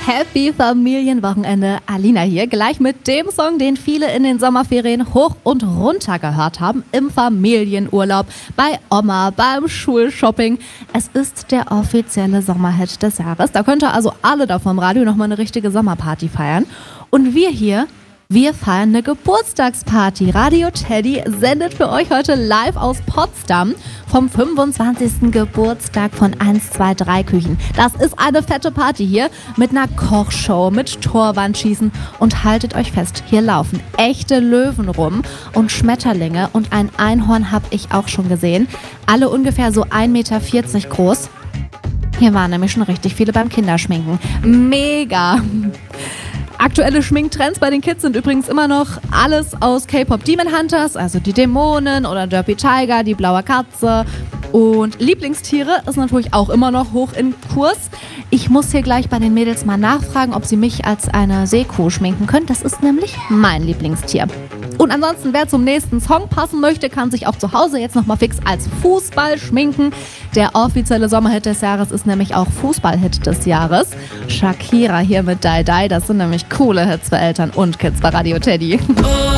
Happy Familienwochenende. Alina hier, gleich mit dem Song, den viele in den Sommerferien hoch und runter gehört haben, im Familienurlaub, bei Oma, beim Schulshopping. Es ist der offizielle Sommerhit des Jahres. Da könnt ihr also alle da vom Radio nochmal eine richtige Sommerparty feiern. Und wir hier, wir feiern eine Geburtstagsparty. Radio Teddy sendet für euch heute live aus Potsdam vom 25. Geburtstag von 123 Küchen. Das ist eine fette Party hier mit einer Kochshow, mit Torwandschießen. Und haltet euch fest, hier laufen echte Löwen rum und Schmetterlinge. Und ein Einhorn habe ich auch schon gesehen. Alle ungefähr so 1,40 Meter groß. Hier waren nämlich schon richtig viele beim Kinderschminken. Mega! Aktuelle Schminktrends bei den Kids sind übrigens immer noch alles aus K-Pop Demon Hunters, also die Dämonen oder Derpy Tiger, die blaue Katze. Und Lieblingstiere ist natürlich auch immer noch hoch in Kurs. Ich muss hier gleich bei den Mädels mal nachfragen, ob sie mich als eine Seekuh schminken können. Das ist nämlich mein Lieblingstier. Und ansonsten, wer zum nächsten Song passen möchte, kann sich auch zu Hause jetzt nochmal fix als Fußball schminken. Der offizielle Sommerhit des Jahres ist nämlich auch Fußballhit des Jahres. Shakira hier mit Die Die, das sind nämlich coole Hits für Eltern und Kids bei Radio Teddy.